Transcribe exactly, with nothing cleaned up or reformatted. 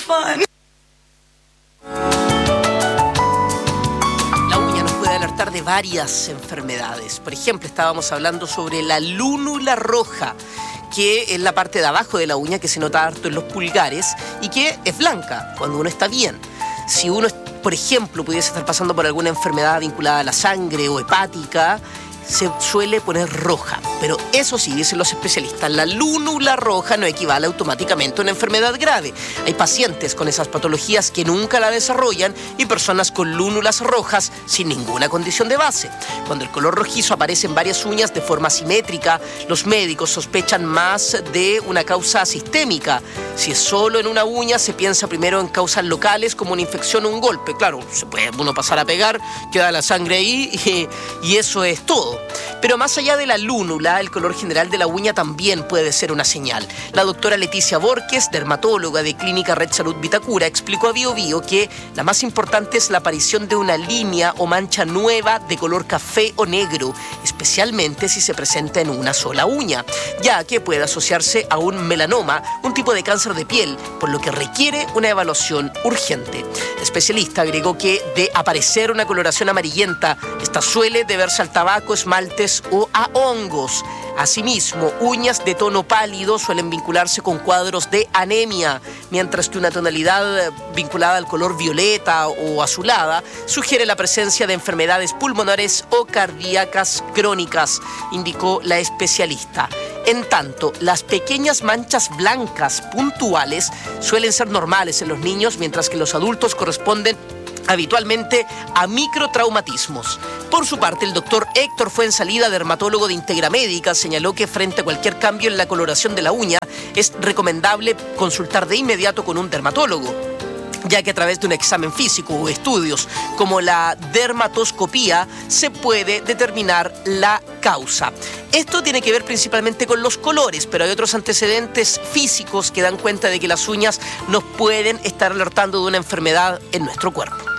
fun. La uña nos puede alertar de varias enfermedades. Por ejemplo, estábamos hablando sobre la lúnula roja, que es la parte de abajo de la uña que se nota harto en los pulgares y que es blanca cuando uno está bien. Si uno, por ejemplo, pudiese estar pasando por alguna enfermedad vinculada a la sangre o hepática, se suele poner roja. Pero eso sí, dicen los especialistas, la lúnula roja no equivale automáticamente a una enfermedad grave. Hay pacientes con esas patologías que nunca la desarrollan y personas con lúnulas rojas sin ninguna condición de base. Cuando el color rojizo aparece en varias uñas de forma simétrica, los médicos sospechan más de una causa sistémica. Si es solo en una uña, se piensa primero en causas locales como una infección o un golpe. Claro, se puede uno pasar a pegar, queda la sangre ahí y, y eso es todo. Pero más allá de la lúnula, el color general de la uña también puede ser una señal. La doctora Leticia Borges, dermatóloga de Clínica Red Salud Vitacura, explicó a Bio Bio que la más importante es la aparición de una línea o mancha nueva de color café o negro, especialmente si se presenta en una sola uña, ya que puede asociarse a un melanoma, un tipo de cáncer de piel, por lo que requiere una evaluación urgente. El especialista agregó que de aparecer una coloración amarillenta, esta suele deberse al tabaco, esmaltes o a hongos. Asimismo, uñas de tono pálido suelen vincularse con cuadros de anemia, mientras que una tonalidad vinculada al color violeta o azulada sugiere la presencia de enfermedades pulmonares o cardíacas crónicas, indicó la especialista. En tanto, las pequeñas manchas blancas puntuales suelen ser normales en los niños, mientras que los adultos corresponden habitualmente a microtraumatismos. Por su parte, el doctor Héctor Fuensalida, dermatólogo de Integra Médica, señaló que frente a cualquier cambio en la coloración de la uña es recomendable consultar de inmediato con un dermatólogo, ya que a través de un examen físico o estudios como la dermatoscopía se puede determinar la causa. Esto tiene que ver principalmente con los colores, pero hay otros antecedentes físicos que dan cuenta de que las uñas nos pueden estar alertando de una enfermedad en nuestro cuerpo.